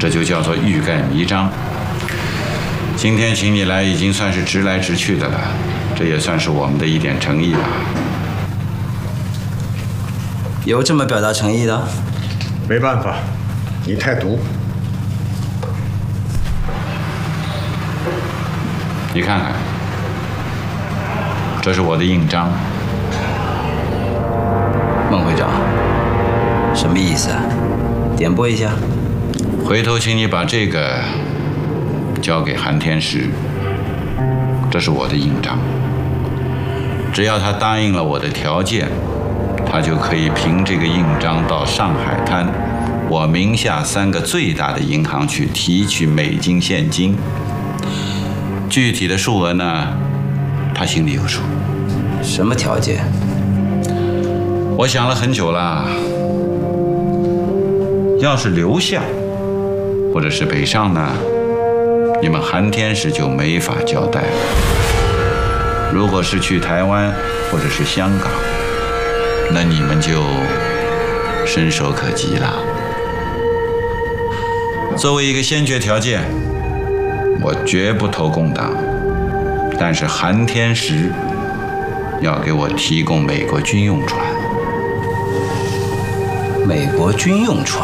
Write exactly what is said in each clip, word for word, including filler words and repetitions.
这就叫做欲盖弥彰。今天请你来，已经算是直来直去的了，这也算是我们的一点诚意吧。 有这么表达诚意的？ 没办法，你太毒。 你看看，这是我的印章。 孟会长，什么意思啊？点拨一下。 回头请你把这个交给韩天石，这是我的印章。只要他答应了我的条件，他就可以凭这个印章到上海滩我名下三个最大的银行去提取美金现金。具体的数额呢，他心里有数。 什么条件？ 我想了很久了，要是留下，或者是北上呢，你们韩天石就没法交代了。如果是去台湾或者是香港，那你们就伸手可及了。作为一个先决条件，我绝不投共党，但是韩天石要给我提供美国军用船。 美国军用船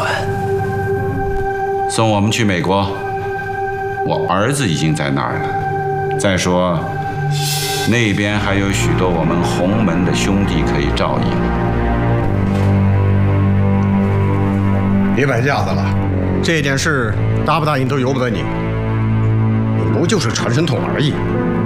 送我们去美国，我儿子已经在那儿了。再说，那边还有许多我们洪门的兄弟可以照应。 别摆架子了，这件事答不答应都由不得你。你不就是传声筒而已。